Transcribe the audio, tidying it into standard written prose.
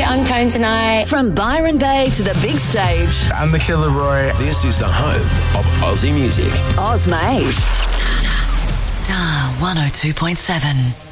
I'm Tone Tonight. From Byron Bay to the big stage. I'm the Killer Roy. This is the home of Aussie music. Oz Made. Star 102.7.